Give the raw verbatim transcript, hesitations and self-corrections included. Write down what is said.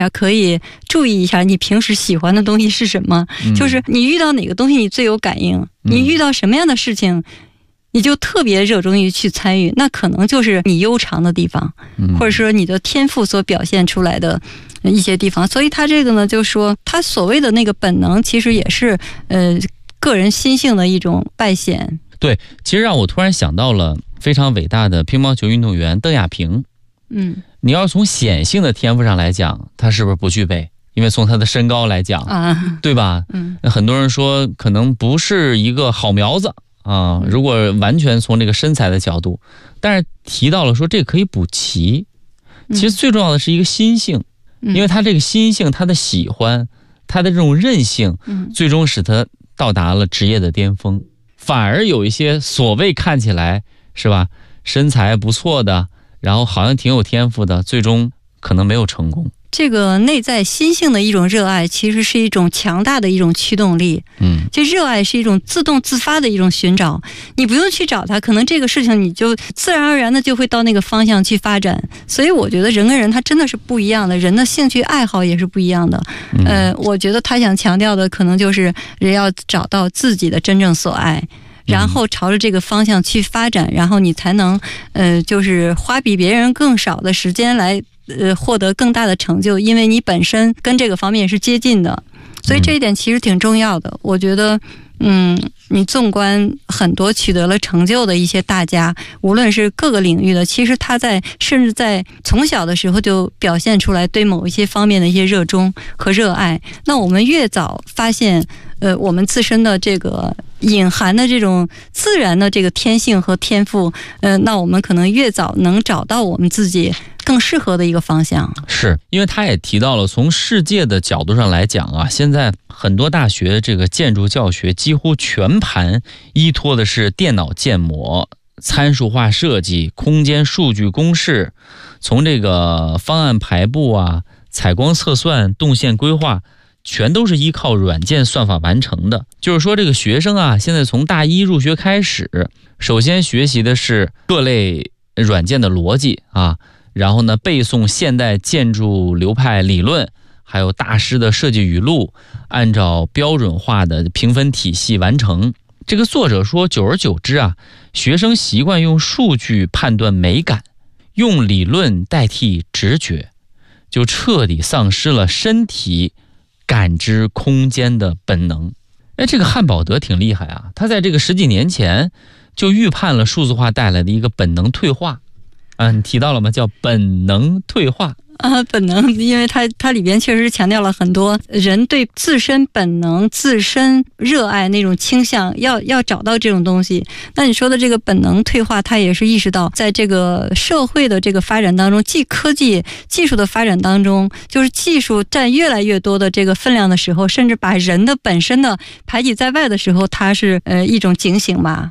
可以注意一下你平时喜欢的东西是什么，嗯、就是你遇到哪个东西你最有感应，嗯、你遇到什么样的事情你就特别热衷于去参与，那可能就是你悠长的地方，嗯、或者说你的天赋所表现出来的一些地方。所以他这个呢，就说他所谓的那个本能其实也是呃个人心性的一种败显。 对，其实让我突然想到了非常伟大的乒乓球运动员邓亚萍。嗯，你要从显性的天赋上来讲，他是不是不具备？因为从他的身高来讲，啊，对吧？嗯，很多人说可能不是一个好苗子啊。如果完全从这个身材的角度，但是提到了说这可以补齐。其实最重要的是一个心性，嗯、因为他这个心性，他的喜欢，他的这种韧性，嗯、最终使他到达了职业的巅峰。反而有一些所谓看起来是吧，身材不错的，然后好像挺有天赋的，最终可能没有成功。 这个内在心性的一种热爱，其实是一种强大的一种驱动力。嗯，这热爱是一种自动自发的一种寻找，你不用去找它，可能这个事情你就自然而然的就会到那个方向去发展。所以我觉得人跟人他真的是不一样的，人的兴趣爱好也是不一样的。嗯、呃，我觉得他想强调的可能就是人要找到自己的真正所爱。然后朝着这个方向去发展，然后你才能，呃，就是花比别人更少的时间来，呃，获得更大的成就，因为你本身跟这个方面是接近的，所以这一点其实挺重要的。我觉得，嗯，你纵观很多取得了成就的一些大家，无论是各个领域的，其实他在甚至在从小的时候就表现出来对某一些方面的一些热衷和热爱。那我们越早发现，呃，我们自身的这个隐含的这种自然的这个天性和天赋，呃，那我们可能越早能找到我们自己更适合的一个方向。 是因为他也提到了，从世界的角度上来讲啊，现在很多大学这个建筑教学几乎全盘依托的是电脑建模、参数化设计、空间数据公式，从这个方案排布啊、采光测算、动线规划，全都是依靠软件算法完成的。就是说这个学生啊，现在从大一入学开始，首先学习的是各类软件的逻辑啊，然后呢背诵现代建筑流派理论，还有大师的设计语录，按照标准化的评分体系完成。这个作者说，久而久之啊，学生习惯用数据判断美感，用理论代替直觉，就彻底丧失了身体感知空间的本能。哎，这个汉堡德挺厉害啊，他在这个十几年前就预判了数字化带来的一个本能退化。啊，你提到了吗？叫本能退化。 啊，本能，因为它它里边确实强调了很多人对自身本能、自身热爱那种倾向，要要找到这种东西。那你说的这个本能退化，它也是意识到，在这个社会的这个发展当中，既科技技术的发展当中，就是技术占越来越多的这个分量的时候，甚至把人的本身的排挤在外的时候，它是呃一种警醒吧。